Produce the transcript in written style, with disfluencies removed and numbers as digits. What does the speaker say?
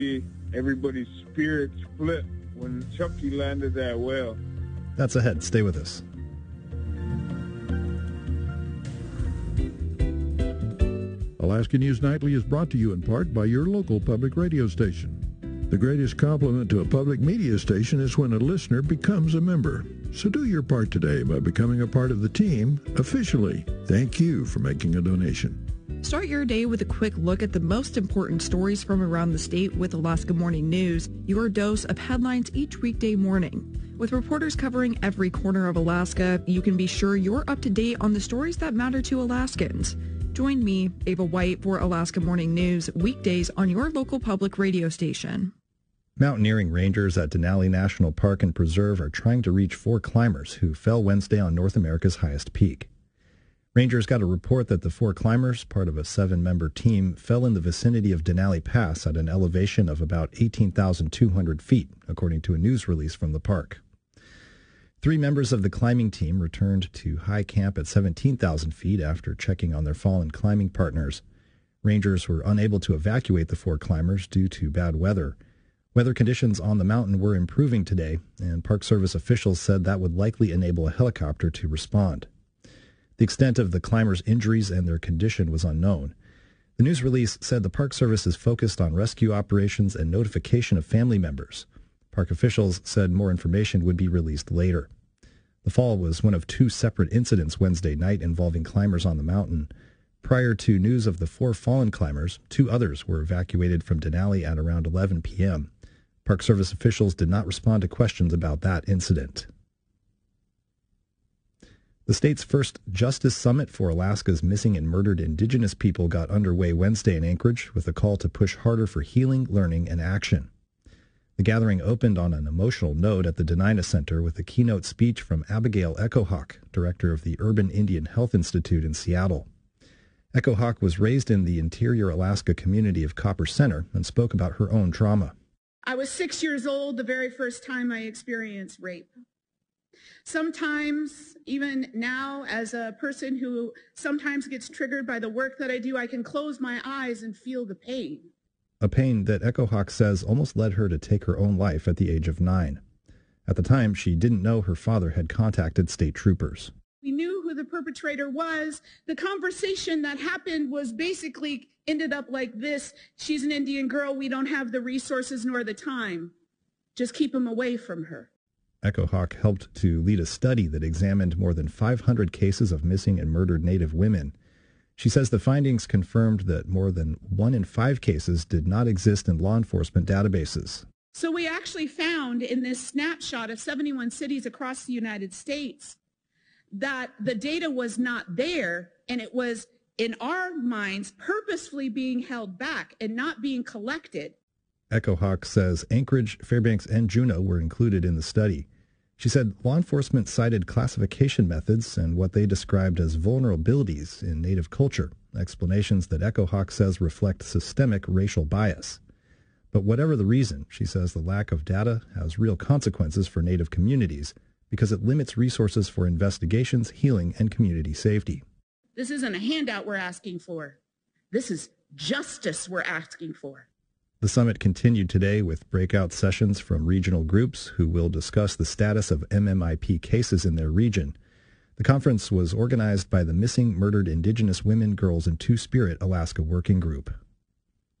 Everybody's spirits flipped when Chucky landed that well. That's ahead. Stay with us. Alaska News Nightly is brought to you in part by your local public radio station. The greatest compliment to a public media station is when a listener becomes a member. So do your part today by becoming a part of the team officially. Thank you for making a donation. Start your day with a quick look at the most important stories from around the state with Alaska Morning News, your dose of headlines each weekday morning. With reporters covering every corner of Alaska, you can be sure you're up to date on the stories that matter to Alaskans. Join me, Ava White, for Alaska Morning News, weekdays on your local public radio station. Mountaineering rangers at Denali National Park and Preserve are trying to reach 4 climbers who fell Wednesday on North America's highest peak. Rangers got a report that the 4 climbers, part of a 7-member team, fell in the vicinity of Denali Pass at an elevation of about 18,200 feet, according to a news release from the park. 3 members of the climbing team returned to high camp at 17,000 feet after checking on their fallen climbing partners. Rangers were unable to evacuate the 4 climbers due to bad weather. Weather conditions on the mountain were improving today, and Park Service officials said that would likely enable a helicopter to respond. The extent of the climbers' injuries and their condition was unknown. The news release said the Park Service is focused on rescue operations and notification of family members. Park officials said more information would be released later. The fall was one of 2 separate incidents Wednesday night involving climbers on the mountain. Prior to news of the 4 fallen climbers, 2 others were evacuated from Denali at around 11 p.m. Park Service officials did not respond to questions about that incident. The state's first Justice Summit for Alaska's missing and murdered Indigenous people got underway Wednesday in Anchorage with a call to push harder for healing, learning, and action. The gathering opened on an emotional note at the Denina Center with a keynote speech from Abigail Echohawk, director of the Urban Indian Health Institute in Seattle. Echohawk was raised in the interior Alaska community of Copper Center and spoke about her own trauma. I was 6 years old the very first time I experienced rape. Sometimes, even now, as a person who sometimes gets triggered by the work that I do, I can close my eyes and feel the pain. A pain that Echohawk says almost led her to take her own life at the age of 9. At the time, she didn't know her father had contacted state troopers. We knew who the perpetrator was. The conversation that happened was basically ended up like this. She's an Indian girl. We don't have the resources nor the time. Just keep him away from her. Echohawk helped to lead a study that examined more than 500 cases of missing and murdered Native women. She says the findings confirmed that more than 1 in 5 cases did not exist in law enforcement databases. So we actually found in this snapshot of 71 cities across the United States that the data was not there, and it was, in our minds, purposefully being held back and not being collected. Echohawk says Anchorage, Fairbanks, and Juneau were included in the study. She said law enforcement cited classification methods and what they described as vulnerabilities in Native culture, explanations that Echohawk says reflect systemic racial bias. But whatever the reason, she says the lack of data has real consequences for Native communities because it limits resources for investigations, healing, and community safety. This isn't a handout we're asking for. This is justice we're asking for. The summit continued today with breakout sessions from regional groups who will discuss the status of MMIP cases in their region. The conference was organized by the Missing Murdered Indigenous Women, Girls, and Two-Spirit Alaska Working Group.